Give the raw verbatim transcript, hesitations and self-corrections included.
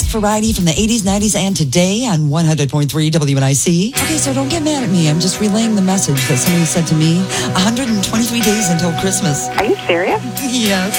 variety from the eighties, nineties, and today on one hundred point three W N I C. Okay, so don't get mad at me. I'm just relaying the message that somebody said to me one hundred twenty-three days until Christmas. Are you serious? Yes.